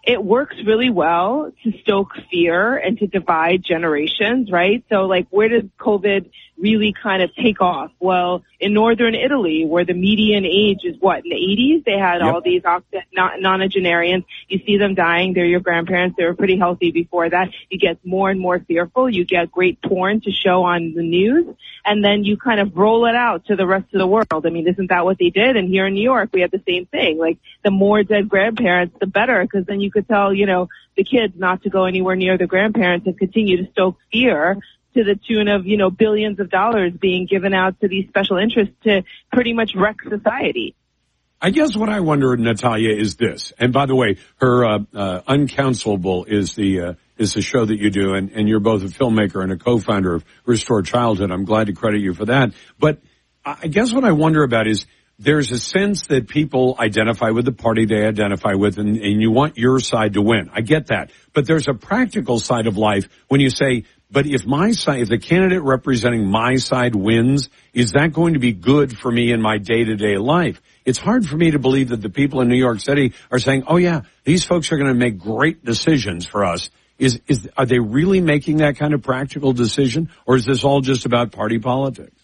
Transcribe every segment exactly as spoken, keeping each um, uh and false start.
it works really well to stoke fear and to divide generations, right? So like, where did COVID really kind of take off? Well, in northern Italy, where the median age is what, in the eighties, they had yep. all these nonagenarians. You see them dying. They're your grandparents. They were pretty healthy before that. You get more and more fearful. You get great porn to show on the news. And then you kind of roll it out to the rest of the world. I mean, isn't that what they did? And here in New York, we had the same thing. Like, the more dead grandparents, the better, because then you could tell, you know, the kids not to go anywhere near the grandparents and continue to stoke fear to the tune of, you know, billions of dollars being given out to these special interests to pretty much wreck society. I guess what I wonder, Natalia, is this. And by the way, her uh, uh, Uncounselable is the uh, is the show that you do, and, and you're both a filmmaker and a co-founder of Restore Childhood. I'm glad to credit you for that. But I guess what I wonder about is there's a sense that people identify with the party they identify with, and, and you want your side to win. I get that. But there's a practical side of life when you say, but if my side, if the candidate representing my side wins, is that going to be good for me in my day-to-day life? It's hard for me to believe that the people in New York City are saying, oh yeah, these folks are going to make great decisions for us. Is, is, are they really making that kind of practical decision, or is this all just about party politics?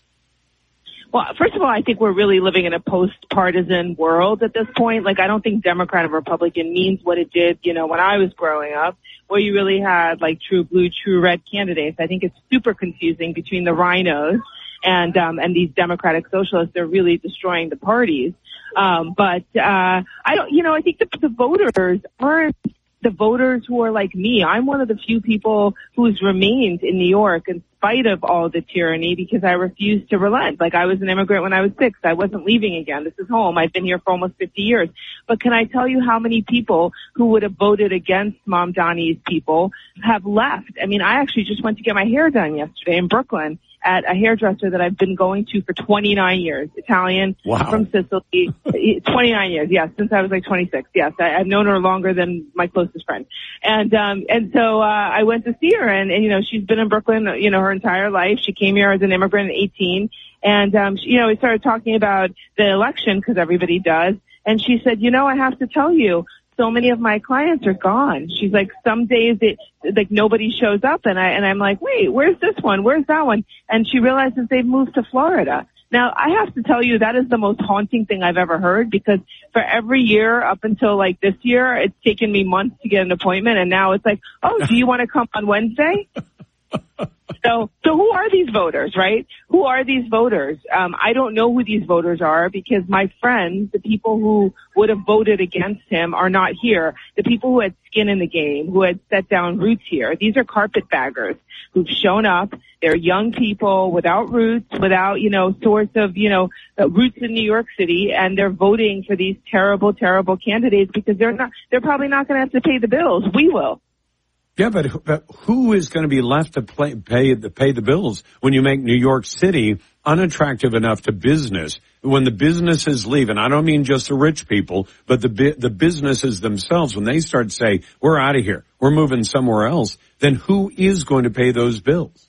Well, first of all, I think we're really living in a post-partisan world at this point. Like, I don't think Democrat and Republican means what it did, you know, when I was growing up, where you really had, like, true blue, true red candidates. I think it's super confusing between the rhinos and, um, and these Democratic socialists. They're really destroying the parties. Um, but, uh, I don't, you know, I think the, the voters aren't the voters who are like me. I'm one of the few people who's remained in New York in spite of all the tyranny because I refused to relent. Like, I was an immigrant when I was six. I wasn't leaving again. This is home. I've been here for almost fifty years. But can I tell you how many people who would have voted against Mamdani's people have left? I mean, I actually just went to get my hair done yesterday in Brooklyn at a hairdresser that I've been going to for twenty-nine years, Italian, wow. from Sicily, twenty-nine years, yes, since I was like twenty-six, yes. I, I've known her longer than my closest friend. And, um, and so, uh, I went to see her and, and, you know, she's been in Brooklyn, you know, her entire life. She came here as an immigrant at eighteen. And, um, she, you know, we started talking about the election because everybody does. And she said, you know, I have to tell you, so many of my clients are gone. She's like, some days it, like nobody shows up. And I, and I'm like, wait, where's this one? Where's that one? And she realizes they've moved to Florida. Now, I have to tell you, that is the most haunting thing I've ever heard because for every year up until like this year, it's taken me months to get an appointment. And now it's like, oh, do you want to come on Wednesday? So, so who are these voters, right? Who are these voters? Um, I don't know who these voters are because my friends, the people who would have voted against him are not here. The people who had skin in the game, who had set down roots here. These are carpetbaggers who've shown up. They're young people without roots, without, you know, source of, you know, uh, roots in New York City, and they're voting for these terrible, terrible candidates because they're not, they're probably not going to have to pay the bills. We will. Yeah, but, but who is going to be left to play, pay the pay the bills when you make New York City unattractive enough to business? When the businesses leave, and I don't mean just the rich people, but the the businesses themselves, when they start to say, we're out of here, we're moving somewhere else, then who is going to pay those bills?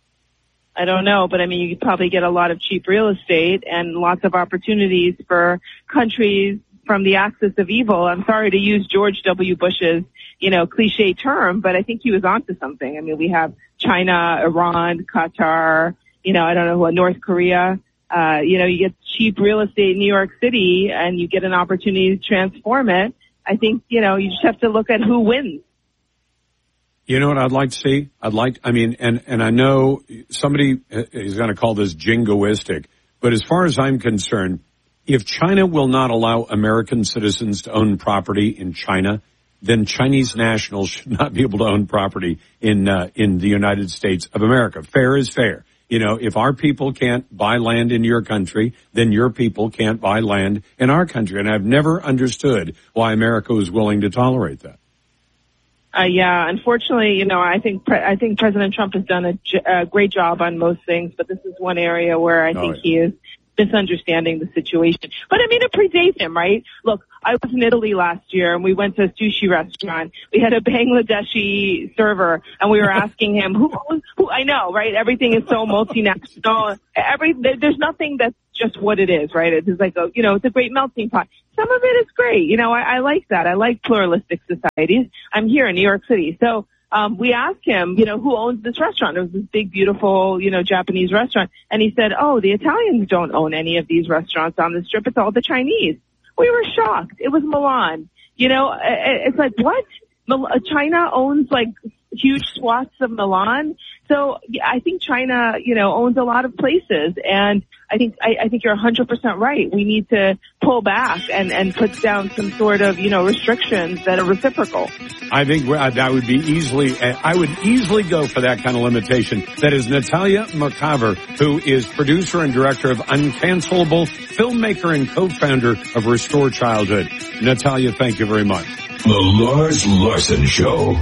I don't know, but I mean, you could probably get a lot of cheap real estate and lots of opportunities for countries from the axis of evil. I'm sorry to use George W. Bush's, you know, cliche term, but I think he was onto something. I mean, we have China, Iran, Qatar, you know, I don't know who, North Korea. Uh, you know, you get cheap real estate in New York City and you get an opportunity to transform it. I think, you know, you just have to look at who wins. You know what I'd like to see? I'd like, I mean, and, and I know somebody is going to call this jingoistic, but as far as I'm concerned, if China will not allow American citizens to own property in China, then Chinese nationals should not be able to own property in uh, in the United States of America. Fair is fair. You know, if our people can't buy land in your country, then your people can't buy land in our country. And I've never understood why America was willing to tolerate that. Uh, yeah, unfortunately, you know, I think pre- I think President Trump has done a, j- a great job on most things, but this is one area where I oh, think yeah. he is misunderstanding the situation. But I mean, it predates him, right? Look, I was in Italy last year and we went to a sushi restaurant. We had a Bangladeshi server and we were asking him who, who, who I know, right? Everything is so multinational. Every, there's nothing that's just what it is, right? It's like a, you know, it's a great melting pot. some of it is great. You know, I, I like that. I like pluralistic societies. I'm here in New York City. So um, we asked him, you know, who owns this restaurant? It was this big, beautiful, you know, Japanese restaurant. And he said, oh, the Italians don't own any of these restaurants on the Strip. It's all the Chinese. We were shocked. It was Milan. You know, it's like, what? China owns like huge swaths of Milan. So yeah, I think China, you know, owns a lot of places. And I think, I, I think you're one hundred percent right. We need to pull back and, and put down some sort of, you know, restrictions that are reciprocal. I think that would be easily, I would easily go for that kind of limitation. That is Natalia Merkava, who is producer and director of Uncancelable, filmmaker and co-founder of Restore Childhood. Natalia, thank you very much. The Lars Larson Show.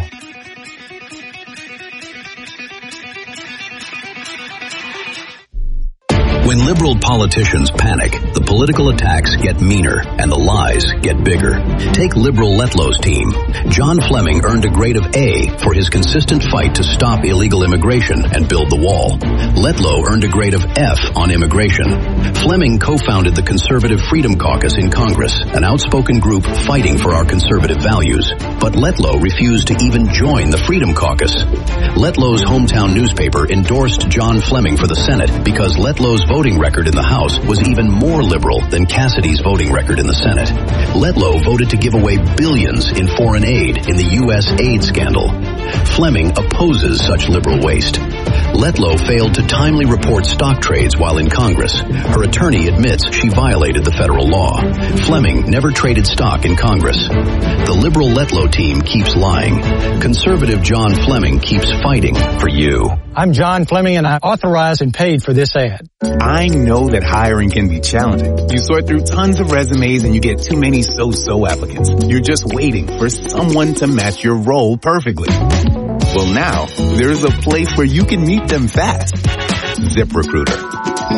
When liberal politicians panic, the political attacks get meaner and the lies get bigger. Take liberal Letlow's team. John Fleming earned a grade of A for his consistent fight to stop illegal immigration and build the wall. Letlow earned a grade of F on immigration. Fleming co-founded the Conservative Freedom Caucus in Congress, an outspoken group fighting for our conservative values. But Letlow refused to even join the Freedom Caucus. Letlow's hometown newspaper endorsed John Fleming for the Senate because Letlow's voting record in the House was even more liberal than Cassidy's voting record in the Senate. Letlow voted to give away billions in foreign aid in the U S aid scandal. Fleming opposes such liberal waste. Letlow failed to timely report stock trades while in Congress. Her attorney admits she violated the federal law. Fleming never traded stock in Congress. The liberal Letlow team keeps lying. Conservative John Fleming keeps fighting for you. I'm John Fleming, and I authorized and paid for this ad. I know that hiring can be challenging. You sort through tons of resumes and you get too many so-so applicants. You're just waiting for someone to match your role perfectly. Well, now, there's a place where you can meet them fast. ZipRecruiter.